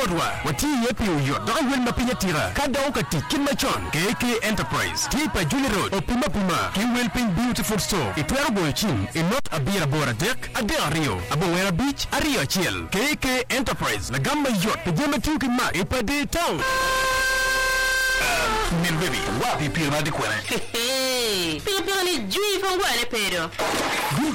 Odwa wati yepi uyo doka wel mapinya tira kada ukati kin machon KK Enterprise Tipa Juli Road Opuma Puma Kiwel Pink Beautiful Store Itwero Boychin Inot Abira Bora Dek Ade Ario Abowera Beach Ario Chiel KK Enterprise Nagamba Yacht Pijama Tuki Ma Ipade Town Min baby wapi pira di kwene Pira ni jui fangwane pero